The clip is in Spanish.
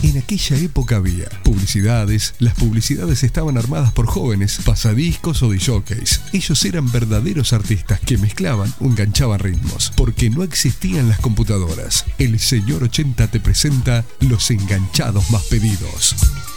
En aquella época había publicidades, las publicidades estaban armadas por jóvenes, pasadiscos o disjockeys. Ellos eran verdaderos artistas que mezclaban o enganchaban ritmos, porque no existían las computadoras. El señor 80 te presenta los enganchados más pedidos.